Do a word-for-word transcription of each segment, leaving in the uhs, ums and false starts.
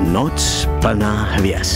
Noc plná hvězd.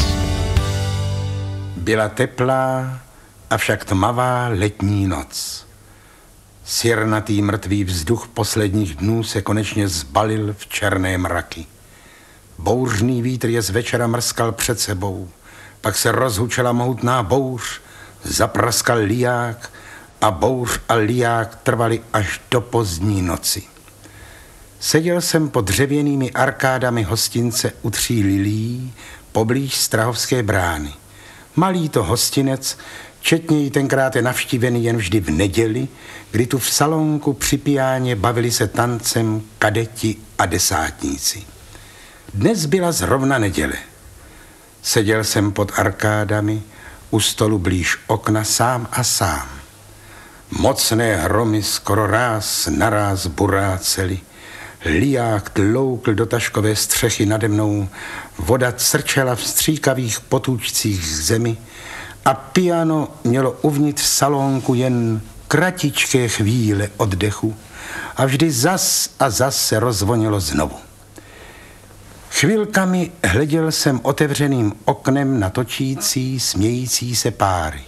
Byla teplá, avšak tmavá letní noc. Sirnatý mrtvý vzduch posledních dnů se konečně zbalil v černé mraky. Bouřný vítr je z večera mrskal před sebou, pak se rozhučela mohutná bouř, zapraskal liják a bouř a liják trvaly až do pozdní noci. Seděl jsem pod dřevěnými arkádami hostince u Tří lilí, poblíž Strahovské brány. Malý to hostinec, četněji tenkrát je navštívený jen vždy v neděli, kdy tu v salonku při piáně bavili se tancem kadeti a desátníci. Dnes byla zrovna neděle. Seděl jsem pod arkádami, u stolu blíž okna sám a sám. Mocné hromy skoro ráz naráz burácely. Liják tloukl do taškové střechy nade mnou, voda crčela v stříkavých potůčcích zemi a piano mělo uvnitř salonku jen kratičké chvíle oddechu a vždy zas a zas se rozvonilo znovu. Chvilkami hleděl jsem otevřeným oknem na točící, smějící se páry.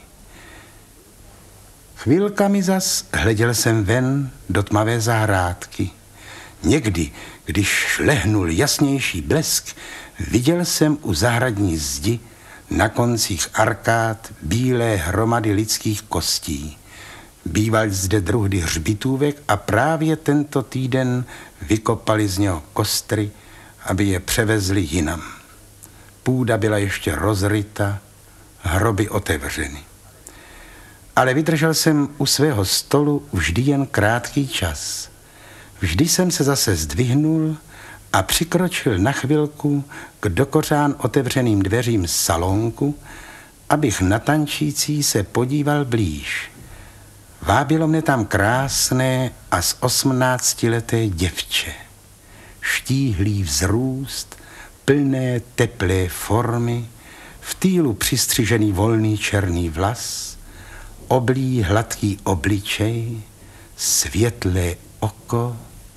Chvilkami zas hleděl jsem ven do tmavé zahrádky. Někdy, když šlehnul jasnější blesk, viděl jsem u zahradní zdi na koncích arkád bílé hromady lidských kostí. Býval zde druhdy hřbitůvek a právě tento týden vykopali z něho kostry, aby je převezli jinam. Půda byla ještě rozryta, hroby otevřeny. Ale vydržel jsem u svého stolu vždy jen krátký čas. Vždy jsem se zase zdvihnul a přikročil na chvilku k dokořán otevřeným dveřím salonku, abych na tančící se podíval blíž. Vábilo mne tam krásné a z osmnáctileté děvče. Štíhlý vzrůst, plné teplé formy, v týlu přistřižený volný černý vlas, oblý hladký obličej, světlé oko,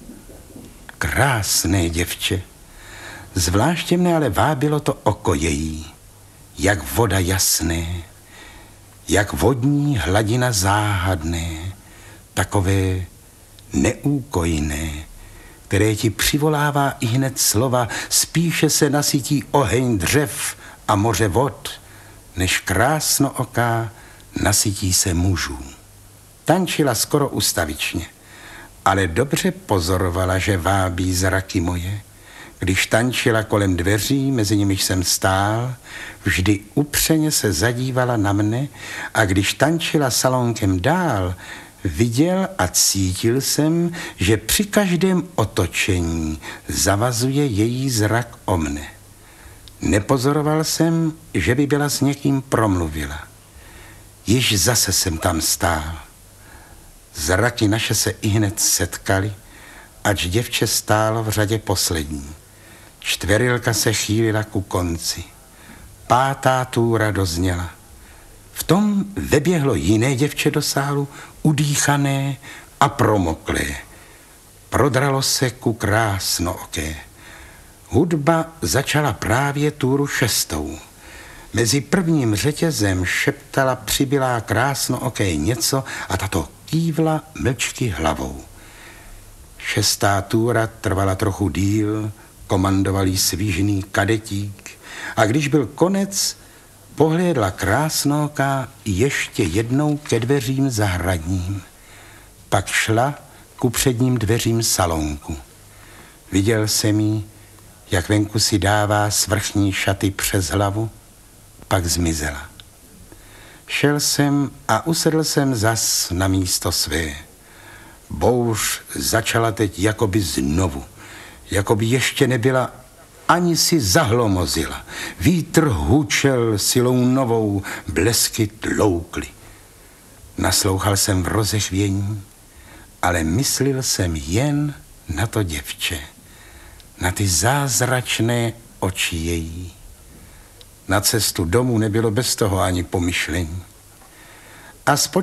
krásné děvče. Zvláště mne ale vábilo to oko její, jak voda jasné, jak vodní hladina záhadné, takové neúkojné, které ti přivolává ihned slova, spíše se nasytí oheň dřev a moře vod, než krásnooká nasytí se mužů. Tančila skoro ustavičně, ale dobře pozorovala, že vábí zraky moje. Když tančila kolem dveří, mezi nimiž jsem stál, vždy upřeně se zadívala na mne a když tančila salonkem dál, viděl a cítil jsem, že při každém otočení zavazuje její zrak o mne. Nepozoroval jsem, že by byla s někým promluvila. Již zase jsem tam stál. Zraky naše se ihned setkaly, ač děvče stálo v řadě poslední. Čtverilka se chýlila ku konci. Pátá túra dozněla. V tom veběhlo jiné děvče do sálu, udýchané a promoklé. Prodralo se ku krásnooké. Hudba začala právě túru šestou. Mezi prvním řetězem šeptala přibylá krásnooké něco a tato kývla mlčky hlavou. Šestá túra trvala trochu díl, komandoval jí svížný kadetík a když byl konec, pohlédla krásnooká ještě jednou ke dveřím zahradním. Pak šla ku předním dveřím salonku. Viděl jsem jí, jak venku si dává svrchní šaty přes hlavu, pak zmizela. Šel jsem a usedl jsem zas na místo své. Bouř začala teď jakoby znovu, jakoby ještě nebyla, ani si zahlomozila. Vítr hučel silou novou, blesky tloukly. Naslouchal jsem v rozechvění, ale myslil jsem jen na to děvče, na ty zázračné oči její. Na cestu domů nebylo bez toho ani pomyšlení. A